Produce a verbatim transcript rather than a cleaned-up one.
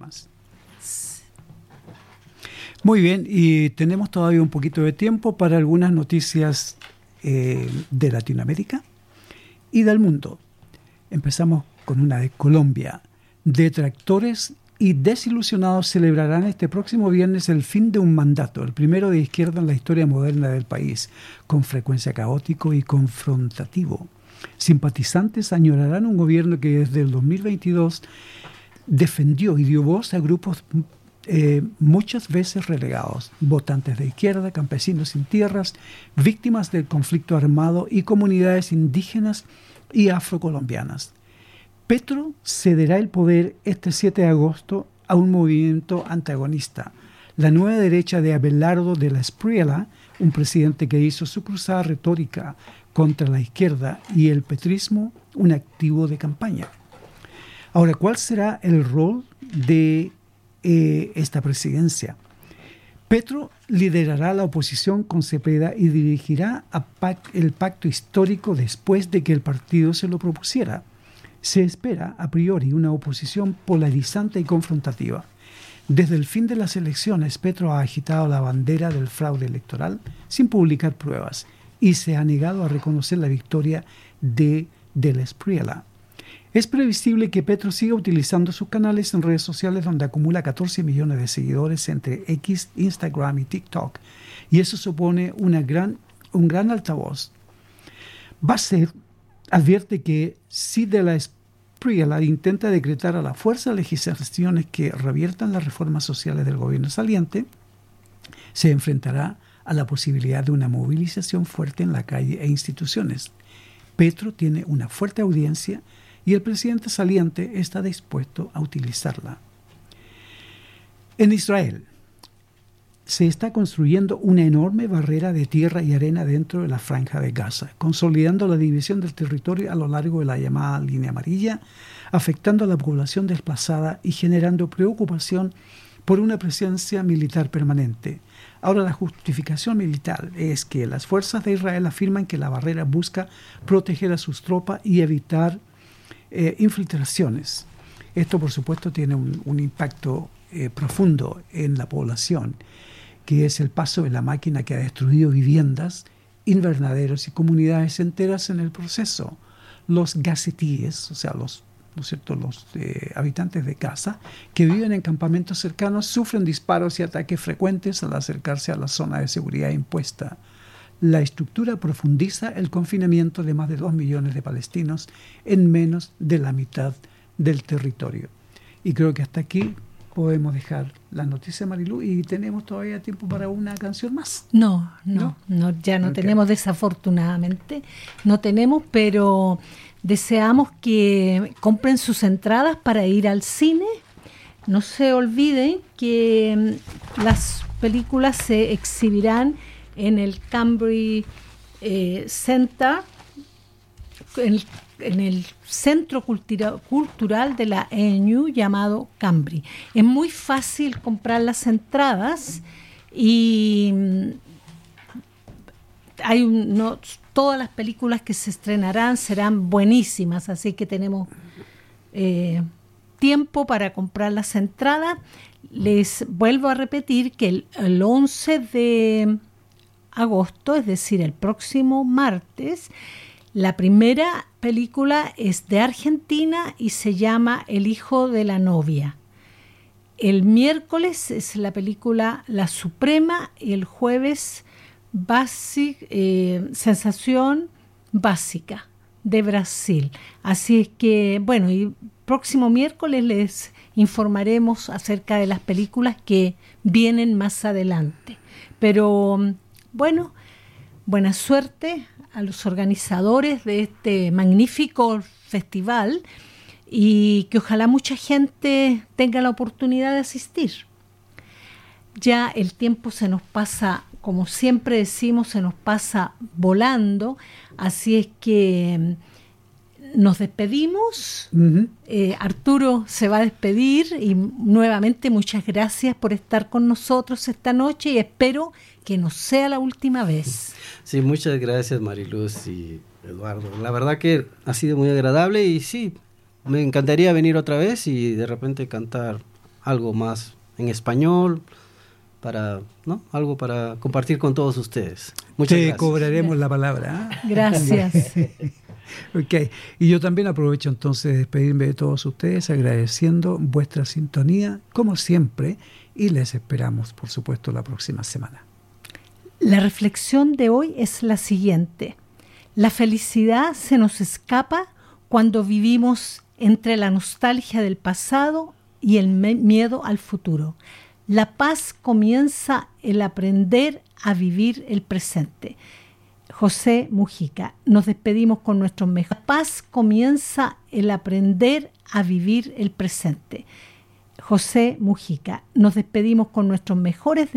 más. Muy bien, y tenemos todavía un poquito de tiempo para algunas noticias eh, de Latinoamérica y del mundo. Empezamos con una de Colombia. Detractores y desilusionados celebrarán este próximo viernes el fin de un mandato, el primero de izquierda en la historia moderna del país, con frecuencia caótico y confrontativo. Simpatizantes añorarán un gobierno que desde el dos mil veintidós defendió y dio voz a grupos eh, muchas veces relegados, votantes de izquierda, campesinos sin tierras, víctimas del conflicto armado y comunidades indígenas y afrocolombianas. Petro cederá el poder este siete de agosto a un movimiento antagonista, la nueva derecha de Abelardo de la Espriella, un presidente que hizo su cruzada retórica contra la izquierda y el petrismo un activo de campaña. Ahora, ¿cuál será el rol de eh, esta presidencia? Petro liderará la oposición con Cepeda y dirigirá a pac- el pacto histórico después de que el partido se lo propusiera. Se espera, a priori, una oposición polarizante y confrontativa. Desde el fin de las elecciones, Petro ha agitado la bandera del fraude electoral sin publicar pruebas y se ha negado a reconocer la victoria de de la Espriella. Es previsible que Petro siga utilizando sus canales en redes sociales donde acumula catorce millones de seguidores entre X, Instagram y TikTok, y eso supone una gran, un gran altavoz. Va a ser, advierte que si de la Espriella intenta decretar a la fuerza legislaciones que reviertan las reformas sociales del gobierno saliente, se enfrentará a la posibilidad de una movilización fuerte en la calle e instituciones. Petro tiene una fuerte audiencia y el presidente saliente está dispuesto a utilizarla. En Israel se está construyendo una enorme barrera de tierra y arena dentro de la franja de Gaza, consolidando la división del territorio a lo largo de la llamada línea amarilla, afectando a la población desplazada y generando preocupación por una presencia militar permanente. Ahora, la justificación militar es que las fuerzas de Israel afirman que la barrera busca proteger a sus tropas y evitar eh, infiltraciones. Esto, por supuesto, tiene un, un impacto eh, profundo en la población, que es el paso de la máquina que ha destruido viviendas, invernaderos y comunidades enteras en el proceso. Los gazetíes, o sea, los, ¿no es cierto?, los eh, habitantes de Gaza, que viven en campamentos cercanos, sufren disparos y ataques frecuentes al acercarse a la zona de seguridad impuesta. La estructura profundiza el confinamiento de más de dos millones de palestinos en menos de la mitad del territorio. Y creo que hasta aquí podemos dejar la noticia, Marilu, y tenemos todavía tiempo para una canción más. No, no, no, no ya no okay. tenemos, desafortunadamente, no tenemos, pero deseamos que compren sus entradas para ir al cine. No se olviden que las películas se exhibirán en el Cambridge eh, Center, en el, en el centro cultura, cultural de la E N U llamado Cambridge. Es muy fácil comprar las entradas y hay un, no, todas las películas que se estrenarán serán buenísimas, así que tenemos eh, tiempo para comprar las entradas. Les vuelvo a repetir que el, el once de agosto, es decir, el próximo martes, la primera película es de Argentina y se llama El hijo de la novia. El miércoles es la película La Suprema y el jueves Basic, eh, Sensación Básica de Brasil. Así es que, bueno, y próximo miércoles les informaremos acerca de las películas que vienen más adelante. Pero, bueno, buena suerte a los organizadores de este magnífico festival y que ojalá mucha gente tenga la oportunidad de asistir. Ya el tiempo se nos pasa, como siempre decimos, se nos pasa volando, así es que nos despedimos. Uh-huh. eh, Arturo se va a despedir y nuevamente muchas gracias por estar con nosotros esta noche y espero que no sea la última vez. Sí, muchas gracias, Mariluz y Eduardo. La verdad que ha sido muy agradable y sí, me encantaría venir otra vez y de repente cantar algo más en español, para, ¿no? Algo para compartir con todos ustedes. Muchas Te gracias. cobraremos la palabra. ¿eh? Gracias. Ok, y yo también aprovecho entonces de despedirme de todos ustedes, agradeciendo vuestra sintonía, como siempre, y les esperamos, por supuesto, la próxima semana. La reflexión de hoy es la siguiente. La felicidad se nos escapa cuando vivimos entre la nostalgia del pasado y el me- miedo al futuro. La paz comienza el aprender a vivir el presente. José Mujica. Nos despedimos con nuestros mejores. La paz comienza el aprender a vivir el presente. José Mujica. Nos despedimos con nuestros mejores